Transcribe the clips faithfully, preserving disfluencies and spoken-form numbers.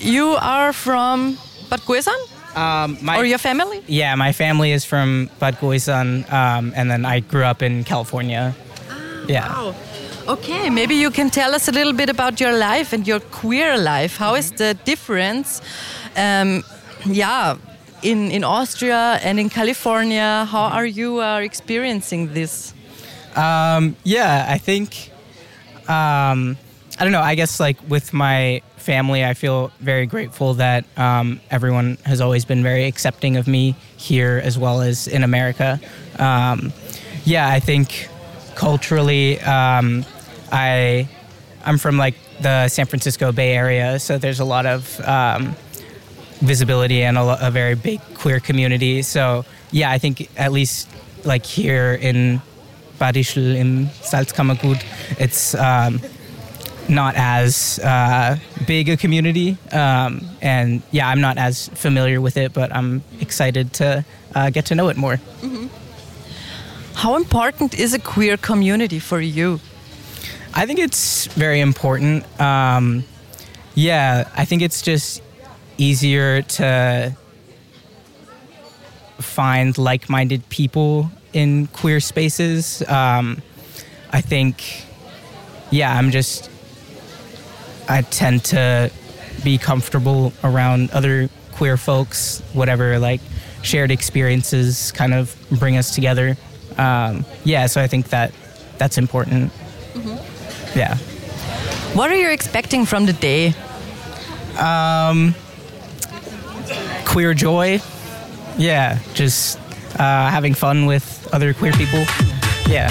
you are from Bad Gäusan? Um, my, or your family? Yeah, my family is from Bad Gäusan, um, and then I grew up in California. Ah, yeah. Wow. Okay, maybe you can tell us a little bit about your life and your queer life. How is the difference? Um, yeah, in in Austria and in California, how are you uh, experiencing this? Um, yeah, I think. Um, I don't know. I guess like with my family, I feel very grateful that um, everyone has always been very accepting of me here as well as in America. Um, yeah, I think culturally, um, I I'm from like the San Francisco Bay Area, so there's a lot of um, visibility and a, a very big queer community. So yeah, I think at least like here in Bad Ischl im Salzkammergut, it's um, not as uh, big a community, um, and yeah, I'm not as familiar with it, but I'm excited to uh, get to know it more. Mm-hmm. How important is a queer community for you? I think it's very important. Um, yeah, I think it's just easier to find like-minded people in queer spaces. Um, I think, yeah, I'm just, I tend to be comfortable around other queer folks, whatever like shared experiences kind of bring us together. Um, yeah, so I think that that's important. Mm-hmm. Yeah. What are you expecting from the day? Um, queer joy. Yeah, just uh, having fun with other queer people. Yeah.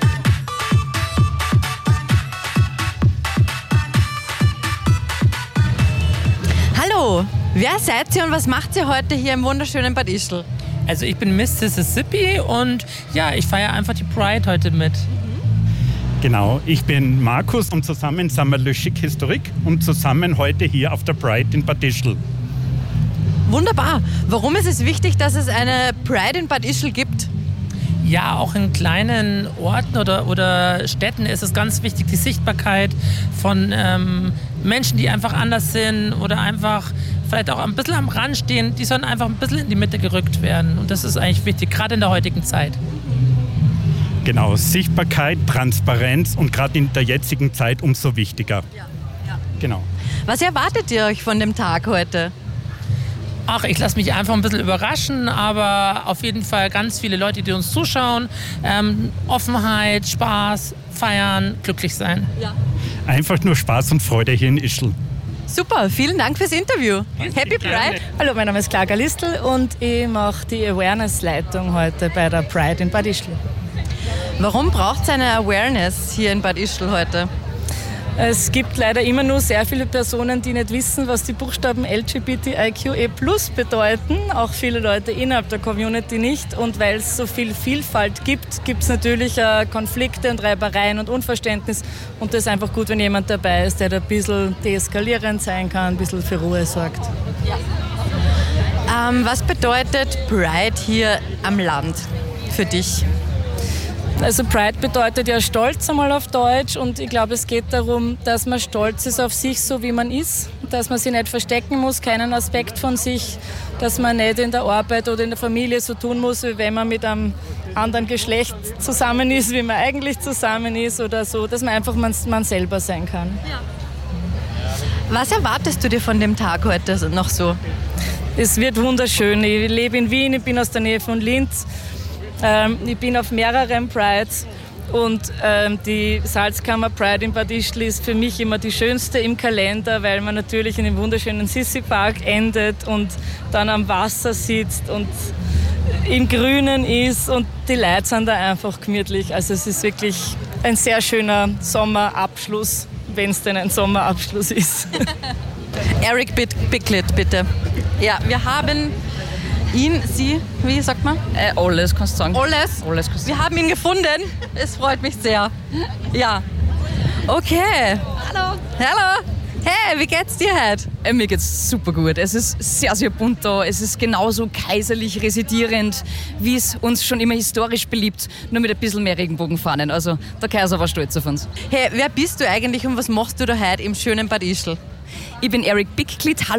Hallo, wer seid ihr und was macht ihr heute hier im wunderschönen Bad Ischl? Also ich bin Miss Mississippi und ja, ich feiere einfach die Pride heute mit. Genau, ich bin Markus und zusammen sind wir Le Chic Historique und zusammen heute hier auf der Pride in Bad Ischl. Wunderbar. Warum ist es wichtig, dass es eine Pride in Bad Ischl gibt? Ja, auch in kleinen Orten oder, oder Städten ist es ganz wichtig, die Sichtbarkeit von ähm, Menschen, die einfach anders sind oder einfach vielleicht auch ein bisschen am Rand stehen, die sollen einfach ein bisschen in die Mitte gerückt werden. Und das ist eigentlich wichtig, gerade in der heutigen Zeit. Genau, Sichtbarkeit, Transparenz und gerade in der jetzigen Zeit umso wichtiger. Ja, ja. Genau. Was erwartet ihr euch von dem Tag heute? Ach, ich lasse mich einfach ein bisschen überraschen, aber auf jeden Fall ganz viele Leute, die uns zuschauen. Ähm, Offenheit, Spaß, feiern, glücklich sein. Ja. Einfach nur Spaß und Freude hier in Ischl. Super, vielen Dank fürs Interview. Happy Pride. Hallo, mein Name ist Clara Listl und ich mache die Awareness-Leitung heute bei der Pride in Bad Ischl. Warum braucht es eine Awareness hier in Bad Ischl heute? Es gibt leider immer nur sehr viele Personen, die nicht wissen, was die Buchstaben L G B T I Q E plus bedeuten. Auch viele Leute innerhalb der Community nicht. Und weil es so viel Vielfalt gibt, gibt es natürlich äh, Konflikte und Reibereien und Unverständnis. Und das ist einfach gut, wenn jemand dabei ist, der da ein bisschen deeskalierend sein kann, ein bisschen für Ruhe sorgt. Ja. Ähm, was bedeutet Pride hier am Land für dich? Also Pride bedeutet ja Stolz einmal auf Deutsch und ich glaube, es geht darum, dass man stolz ist auf sich, so wie man ist, dass man sich nicht verstecken muss, keinen Aspekt von sich, dass man nicht in der Arbeit oder in der Familie so tun muss, wie wenn man mit einem anderen Geschlecht zusammen ist, wie man eigentlich zusammen ist oder so, dass man einfach man, man selber sein kann. Ja. Was erwartest du dir von dem Tag heute noch so? Es wird wunderschön. Ich lebe in Wien, ich bin aus der Nähe von Linz. Ähm, ich bin auf mehreren Prides und ähm, die Salzkammer Pride in Bad Ischl ist für mich immer die schönste im Kalender, weil man natürlich in dem wunderschönen Sissi-Park endet und dann am Wasser sitzt und im Grünen ist und die Leute sind da einfach gemütlich. Also es ist wirklich ein sehr schöner Sommerabschluss, wenn es denn ein Sommerabschluss ist. Eric Bicklett, bitte. Ja, wir haben ihn, sie, wie sagt man? Äh, alles, kannst du sagen. Alles? Alles kannst du Wir haben ihn gefunden. Es freut mich sehr. Ja. Okay. Hallo. Hallo. Hey, wie geht's dir heute? Äh, mir geht's super gut. Es ist sehr, sehr bunt da. Es ist genauso kaiserlich residierend, wie es uns schon immer historisch beliebt, nur mit ein bisschen mehr Regenbogenfahnen. Also der Kaiser war stolz auf uns. Hey, wer bist du eigentlich und was machst du da heute im schönen Bad Ischl? Ich bin Eric Bicklett. Hallo.